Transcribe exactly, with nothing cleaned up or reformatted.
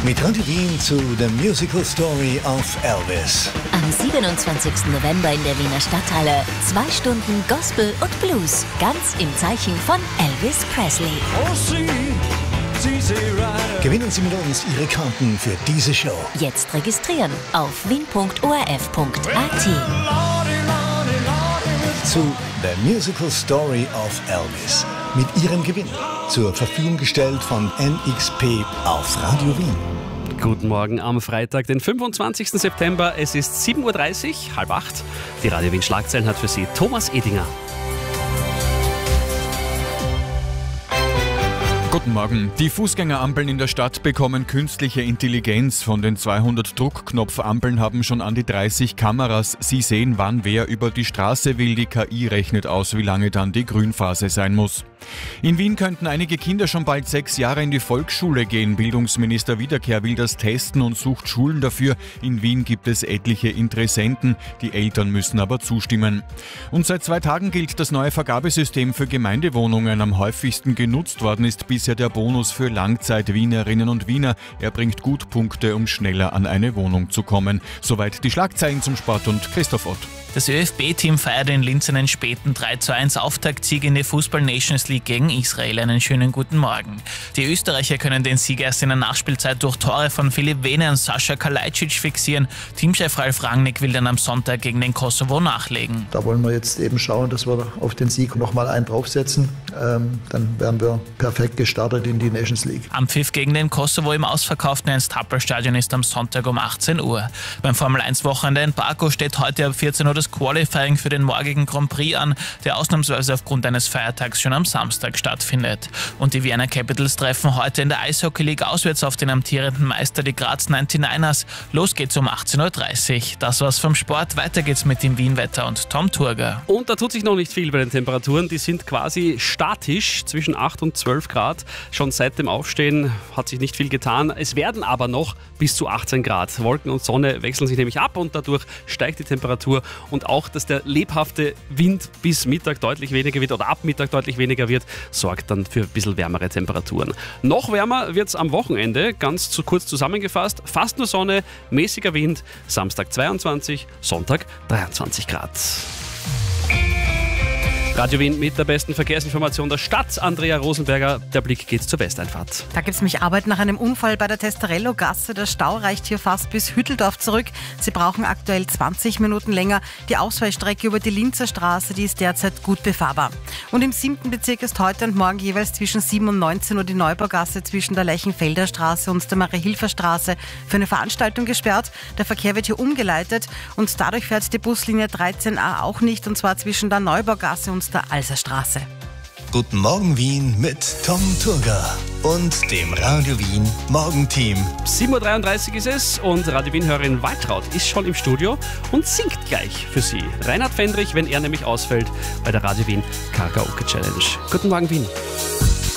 Mit Radio Wien zu The Musical Story of Elvis. Am siebenundzwanzigsten November in der Wiener Stadthalle. Zwei Stunden Gospel und Blues. Ganz im Zeichen von Elvis Presley. Gewinnen Sie mit uns Ihre Karten für diese Show. Jetzt registrieren auf wien punkt o r f punkt a t. Zu The Musical Story of Elvis. Mit Ihrem Gewinn. Zur Verfügung gestellt von N X P auf Radio Wien. Guten Morgen am Freitag, den fünfundzwanzigsten September. Es ist sieben Uhr dreißig, halb acht. Die Radio Wien Schlagzeilen hat für Sie Thomas Edinger. Guten Morgen. Die Fußgängerampeln in der Stadt bekommen künstliche Intelligenz. Von den zweihundert Druckknopfampeln haben schon an die dreißig Kameras. Sie sehen, wann wer über die Straße will. Die K I rechnet aus, wie lange dann die Grünphase sein muss. In Wien könnten einige Kinder schon bald sechs Jahre in die Volksschule gehen. Bildungsminister Wiederkehr will das testen und sucht Schulen dafür. In Wien gibt es etliche Interessenten. Die Eltern müssen aber zustimmen. Und seit zwei Tagen gilt das neue Vergabesystem für Gemeindewohnungen. Am häufigsten genutzt worden ist bisher der Bonus für Langzeit-Wienerinnen und Wiener. Er bringt gut Punkte, um schneller an eine Wohnung zu kommen. Soweit die Schlagzeilen zum Sport und Christoph Ott. Das ÖFB Team feiert in Linz einen späten drei zu eins Auftaktsieg in die Fußball-Nations League gegen Israel. Einen schönen guten Morgen. Die Österreicher können den Sieg erst in der Nachspielzeit durch Tore von Philipp Wehne und Sascha Kalajdzic fixieren. Teamchef Ralf Rangnick will dann am Sonntag gegen den Kosovo nachlegen. Da wollen wir jetzt eben schauen, dass wir auf den Sieg nochmal einen draufsetzen. Ähm, dann wären wir perfekt gestartet in die Nations League. Am Pfiff gegen den Kosovo im ausverkauften Ernst-Happel-Stadion ist am Sonntag um achtzehn Uhr. Beim Formel eins Wochenende in Baku steht heute ab vierzehn Uhr das Qualifying für den morgigen Grand Prix an, der ausnahmsweise aufgrund eines Feiertags schon am Samstag stattfindet. Und die Vienna Capitals treffen heute in der Eishockey League auswärts auf den amtierenden Meister, die Graz neunundneunzigers. Los geht's um achtzehn Uhr dreißig. Das war's vom Sport. Weiter geht's mit dem Wien-Wetter und Tom Turger. Und da tut sich noch nicht viel bei den Temperaturen. Die sind quasi statisch zwischen acht und zwölf Grad. Schon seit dem Aufstehen hat sich nicht viel getan. Es werden aber noch bis zu achtzehn Grad. Wolken und Sonne wechseln sich nämlich ab und dadurch steigt die Temperatur. Und auch, dass der lebhafte Wind bis Mittag deutlich weniger wird oder ab Mittag deutlich weniger wird, sorgt dann für ein bisschen wärmere Temperaturen. Noch wärmer wird es am Wochenende, ganz zu kurz zusammengefasst. Fast nur Sonne, mäßiger Wind, Samstag zweiundzwanzig, Sonntag dreiundzwanzig Grad. Radio Wien mit der besten Verkehrsinformation der Stadt. Andrea Rosenberger, der Blick geht zur Westeinfahrt. Da gibt es mich Arbeit nach einem Unfall bei der Testarello-Gasse. Der Stau reicht hier fast bis Hütteldorf zurück. Sie brauchen aktuell zwanzig Minuten länger. Die Ausfallstrecke über die Linzer Straße, die ist derzeit gut befahrbar. Und im siebten Bezirk ist heute und morgen jeweils zwischen sieben und neunzehn Uhr die Neubaugasse zwischen der Lechenfelder Straße und der Marie-Hilfer Straße für eine Veranstaltung gesperrt. Der Verkehr wird hier umgeleitet und dadurch fährt die Buslinie dreizehn a auch nicht, und zwar zwischen der Neubaugasse und der Alserstraße. Guten Morgen Wien mit Tom Turger und dem Radio Wien Morgenteam. sieben Uhr dreiunddreißig ist es und Radio Wien-Hörerin Waltraud ist schon im Studio und singt gleich für Sie. Reinhard Fendrich, wenn er nämlich ausfällt bei der Radio Wien Karaoke Challenge. Guten Morgen Wien.